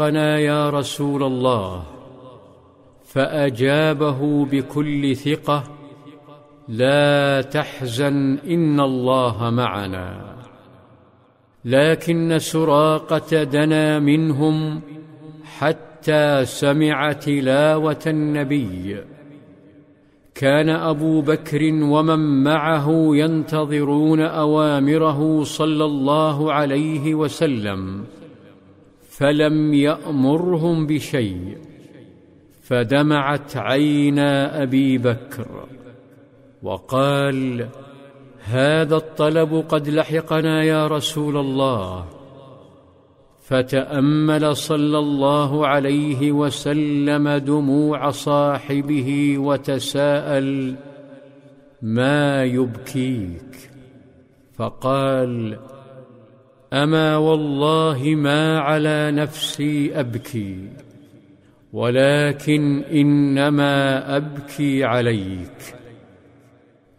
أنا يا رسول الله، فأجابه بكل ثقة: لا تحزن، إن الله معنا. لكن سراقة دنا منهم حتى سمع تلاوة النبي. كان أبو بكر ومن معه ينتظرون أوامره صلى الله عليه وسلم، فلم يأمرهم بشيء، فدمعت عينا أبي بكر وقال: هذا الطلب قد لحقنا يا رسول الله. فتأمل صلى الله عليه وسلم دموع صاحبه وتساءل: ما يبكيك؟ فقال: أما والله ما على نفسي أبكي، ولكن إنما أبكي عليك.